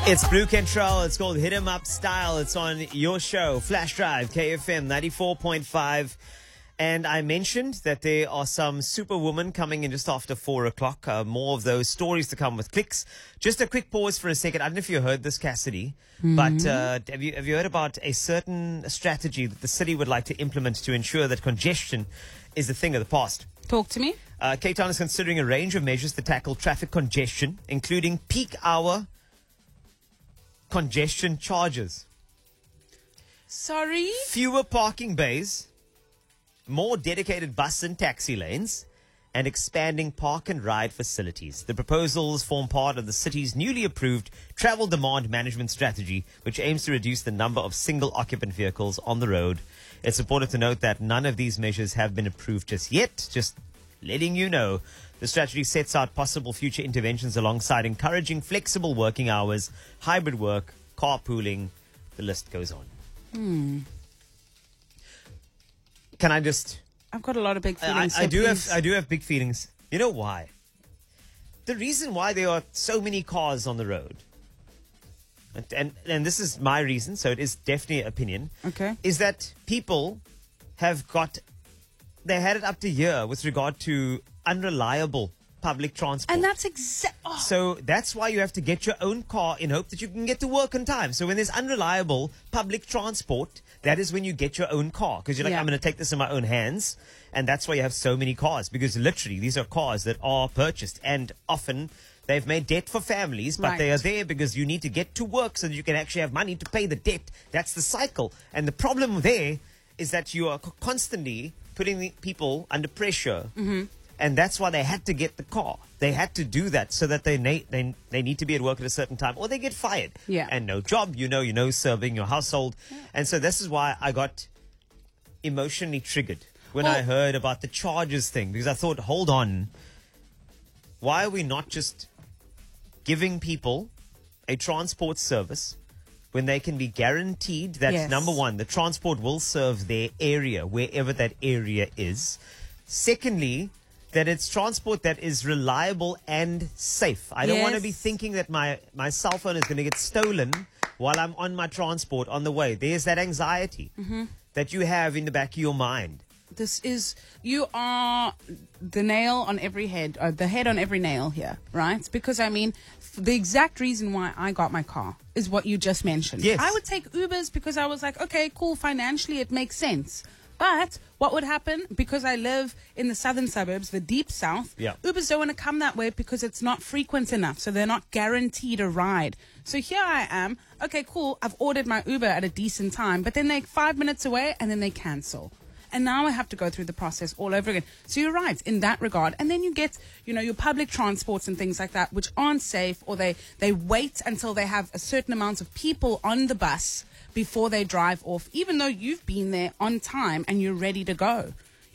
It's Blue Control. It's called Hit 'em Up Style. It's on your show, Flash Drive, KFM 94.5. And I mentioned that there are some superwomen coming in just after 4 o'clock. More of those stories to come with clicks. Just a quick pause for a second. I don't know if you heard this, Cassidy, but have you heard about a certain strategy that the city would like to implement to ensure that congestion is a thing of the past? Talk to me. Cape Town is considering a range of measures to tackle traffic congestion, including peak hour congestion charges. Sorry? Fewer parking bays, more dedicated bus and taxi lanes, and expanding park and ride facilities. The proposals form part of the city's newly approved travel demand management strategy, which aims to reduce the number of single occupant vehicles on the road. It's important to note that none of these measures have been approved just yet. Just letting you know. The strategy sets out possible future interventions alongside encouraging flexible working hours, hybrid work, carpooling. The list goes on. Can I just... I've got a lot of big feelings. I do have big feelings. You know why? The reason why there are so many cars on the road, and this is my reason, so it is definitely an opinion, Okay. is that people have got... They had it up to here with regard to unreliable public transport. And that's So that's why you have to get your own car in hope that you can get to work on time. So when there's unreliable public transport, that is when you get your own car. Because you're like, Yeah. I'm going to take this in my own hands. And that's why you have so many cars. Because literally, these are cars that are purchased. And often, they've made debt for families. But Right. they are there because you need to get to work so that you can actually have money to pay the debt. That's the cycle. And the problem there is that you are constantly putting the people under pressure. Mm-hmm. And that's why they had to get the car. They had to do that so that they need to be at work at a certain time or they get fired. Yeah. And no job, serving your household. Yeah. And so this is why I got emotionally triggered when I heard about the charges thing. Because I thought, hold on. Why are we not just giving people a transport service when they can be guaranteed that, Yes. number one, the transport will serve their area, wherever that area is. Secondly, that it's transport that is reliable and safe. I don't want to be Yes. thinking that my cell phone is going to get stolen while I'm on my transport on the way. There's that anxiety that you have in the back of your mind. You are the nail on every head, or the head on every nail here, right? Because, I mean, the exact reason why I got my car is what you just mentioned. Yes. I would take Ubers because I was like, okay, cool, financially it makes sense. But what would happen, because I live in the southern suburbs, the deep south, Yeah. Ubers don't want to come that way because it's not frequent enough. So they're not guaranteed a ride. So here I am. Okay, cool. I've ordered my Uber at a decent time, but then they're 5 minutes away and then they cancel. And now I have to go through the process all over again. So you're right in that regard. And then you get, your public transports and things like that, which aren't safe, or they wait until they have a certain amount of people on the bus before they drive off, even though you've been there on time and you're ready to go.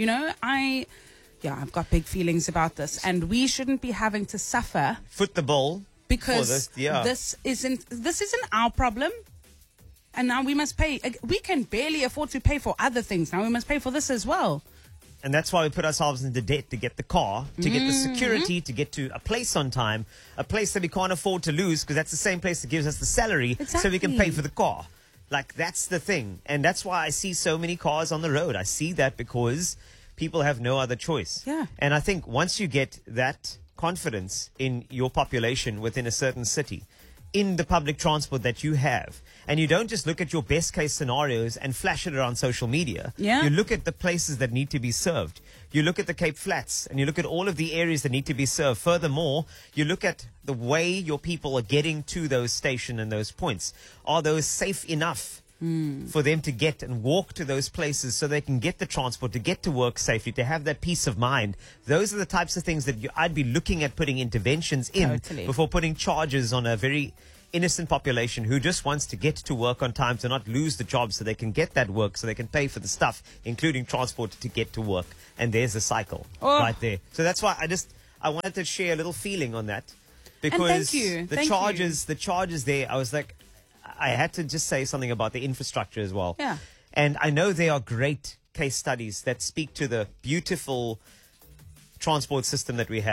I've got big feelings about this, and we shouldn't be having to suffer Foot the bill. because this isn't our problem. And now we must pay. We can barely afford to pay for other things. Now we must pay for this as well. And that's why we put ourselves into debt to get the car, to get the security, to get to a place on time, a place that we can't afford to lose because that's the same place that gives us the salary so we can pay for the car. Like, that's the thing. And that's why I see so many cars on the road. I see that because people have no other choice. Yeah. And I think once you get that confidence in your population within a certain city, in the public transport that you have, and you don't just look at your best case scenarios and flash it around social media. Yeah. You look at the places that need to be served. You look at the Cape Flats and you look at all of the areas that need to be served. Furthermore, you look at the way your people are getting to those stations and those points. Are those safe enough for them to get and walk to those places so they can get the transport, to get to work safely, to have that peace of mind? Those are the types of things that I'd be looking at putting interventions in before putting charges on a very innocent population who just wants to get to work on time, to not lose the job so they can get that work, so they can pay for the stuff, including transport, to get to work. And there's a cycle right there. So that's why I wanted to share a little feeling on that. Because the charges there, I was like, I had to just say something about the infrastructure as well. Yeah. And I know there are great case studies that speak to the beautiful transport system that we have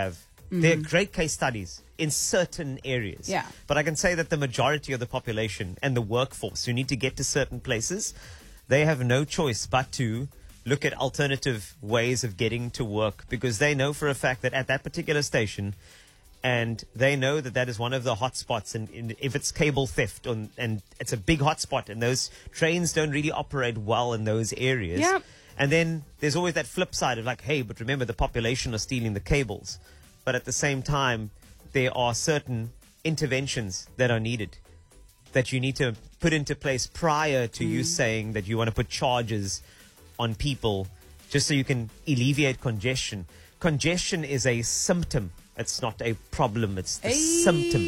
There are great case studies in certain areas. Yeah. But I can say that the majority of the population and the workforce who need to get to certain places, they have no choice but to look at alternative ways of getting to work, because they know for a fact that at that particular station, and they know that that is one of the hot spots, and if it's cable theft, and it's a big hot spot, and those trains don't really operate well in those areas. Yep. And then there's always that flip side of like, hey, but remember, the population are stealing the cables. But at the same time, there are certain interventions that are needed that you need to put into place prior to you saying that you want to put charges on people just so you can alleviate congestion. Congestion is a symptom. It's not a problem. It's the symptom.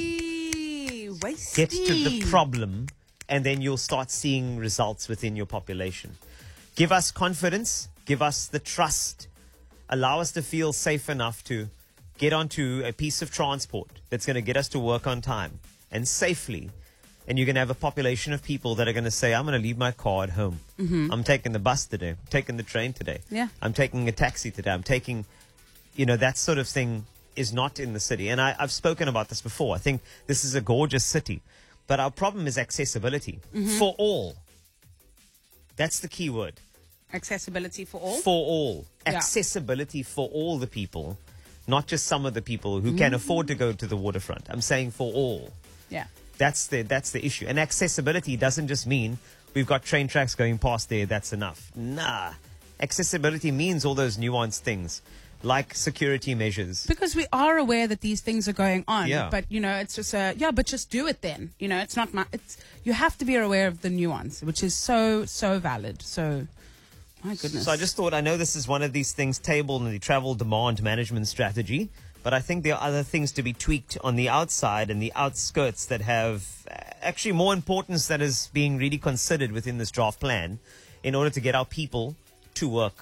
Get to the problem, and then you'll start seeing results within your population. Give us confidence. Give us the trust. Allow us to feel safe enough to get onto a piece of transport that's going to get us to work on time and safely. And you're going to have a population of people that are going to say, I'm going to leave my car at home. I'm taking the bus today. I'm taking the train today. Yeah. I'm taking a taxi today. I'm taking, that sort of thing is not in the city. And I've spoken about this before. I think this is a gorgeous city. But our problem is accessibility for all. That's the key word. Accessibility for all? For all. Yeah. Accessibility for all the people, not just some of the people who can afford to go to the waterfront. I'm saying for all. Yeah. That's the issue. And accessibility doesn't just mean we've got train tracks going past there, that's enough. Nah. Accessibility means all those nuanced things, like security measures. Because we are aware that these things are going on. Yeah. But, it's just but just do it then. It's not you have to be aware of the nuance, which is so, so valid. So, my goodness. So I know this is one of these things tabled in the travel demand management strategy, but I think there are other things to be tweaked on the outside and the outskirts that have actually more importance that is being really considered within this draft plan in order to get our people to work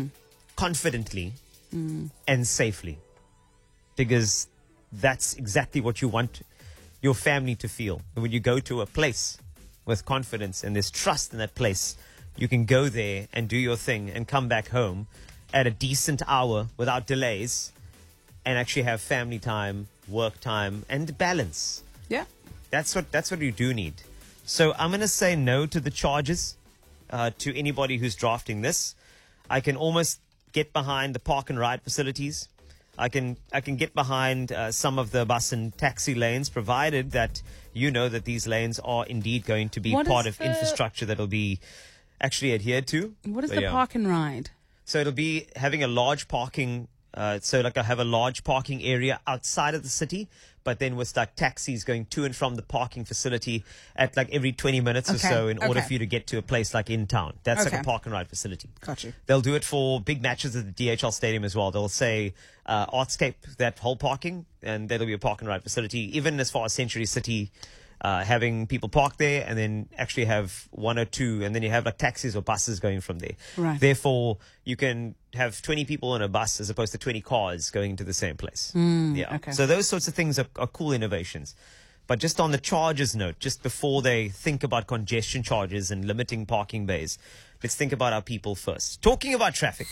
confidently and safely. Because that's exactly what you want your family to feel. When you go to a place with confidence and there's trust in that place, you can go there and do your thing and come back home at a decent hour without delays and actually have family time, work time, and balance. Yeah. That's what you do need. So I'm going to say no to the charges to anybody who's drafting this. I can almost get behind the park and ride facilities. I can get behind some of the bus and taxi lanes, provided that that these lanes are indeed going to be part of infrastructure that will be actually adhered to. What is the park and ride? So it'll be having a large parking. So I have a large parking area outside of the city, but then with like taxis going to and from the parking facility at like every 20 minutes or so in order for you to get to a place like in town. That's like a park and ride facility. Got you. They'll do it for big matches at the DHL Stadium as well. They'll say Artscape, that whole parking, and that'll be a park and ride facility. Even as far as Century City, having people park there and then actually have one or two, and then you have like taxis or buses going from there. Right. Therefore, you can have 20 people in a bus as opposed to 20 cars going to the same place. Okay. So those sorts of things are cool innovations. But just on the charges note, just before they think about congestion charges and limiting parking bays, let's think about our people first. Talking about traffic,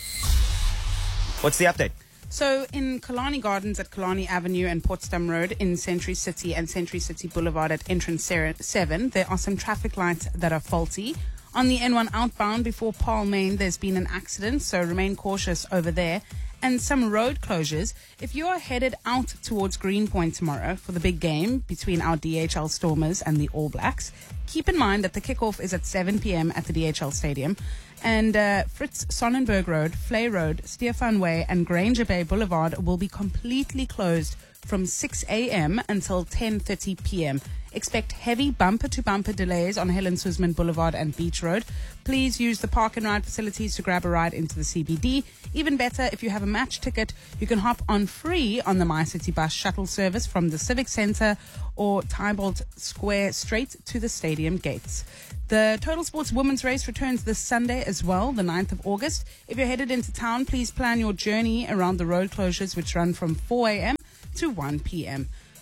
what's the update? So in Kalani Gardens at Kalani Avenue and Portsdam Road in Century City and Century City Boulevard at entrance 7, there are some traffic lights that are faulty. On the N1 outbound before Palmain, there's been an accident, so remain cautious over there. And some road closures. If you are headed out towards Greenpoint tomorrow for the big game between our DHL Stormers and the All Blacks, keep in mind that the kickoff is at 7 p.m. at the DHL Stadium. And Fritz Sonnenberg Road, Flay Road, Stefan Way and Granger Bay Boulevard will be completely closed from 6 a.m. until 10:30 p.m. Expect heavy bumper-to-bumper delays on Helen Suzman Boulevard and Beach Road. Please use the park and ride facilities to grab a ride into the CBD. Even better, if you have a match ticket, you can hop on free on the MyCity Bus shuttle service from the Civic Centre or Tybolt Square straight to the stadium gates. The Total Sports Women's Race returns this Sunday as well, the 9th of August. If you're headed into town, please plan your journey around the road closures, which run from 4 a.m. to 1 p.m.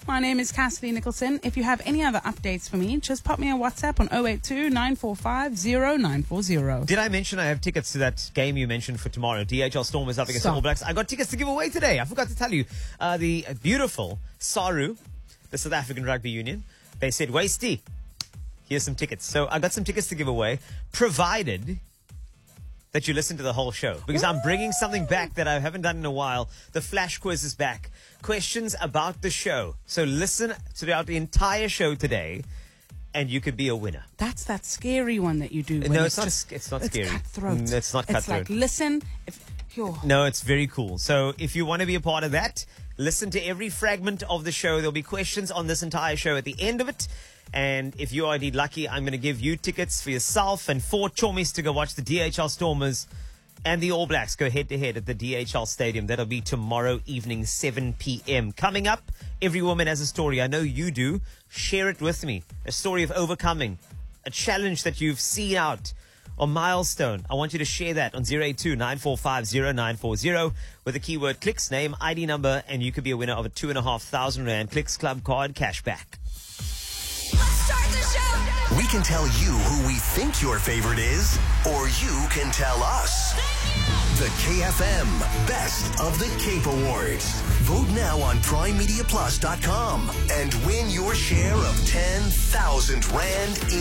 My name is Cassidy Nicholson. If you have any other updates for me, just pop me a WhatsApp on 082-945-0940. Did I mention I have tickets to that game you mentioned for tomorrow? DHL Stormers up against the All Blacks. I got tickets to give away today. I forgot to tell you. The beautiful SARU, the South African Rugby Union, they said, Wasty, here's some tickets. So I got some tickets to give away, provided that you listen to the whole show, because I'm bringing something back that I haven't done in a while. The flash quiz is back. Questions about the show. So listen throughout the entire show today, and you could be a winner. That's that scary one that you do. No, it's not scary. It's cutthroat. It's not cutthroat. It's like, listen. No, it's very cool. So if you want to be a part of that, listen to every fragment of the show. There'll be questions on this entire show at the end of it. And if you are indeed lucky, I'm going to give you tickets for yourself and 4 chommies to go watch the DHL Stormers and the All Blacks go head-to-head at the DHL Stadium. That'll be tomorrow evening, 7 p.m. Coming up, every woman has a story. I know you do. Share it with me. A story of overcoming, a challenge that you've seen out, or milestone. I want you to share that on 082-945-0940 with the keyword Clicks, name, ID number, and you could be a winner of a 2,500 Rand Clicks Club card cashback. Start the show. We can tell you who we think your favorite is, or you can tell us. The KFM Best of the Cape Awards. Vote now on PrimeMediaPlus.com and win your share of 10,000 Rand in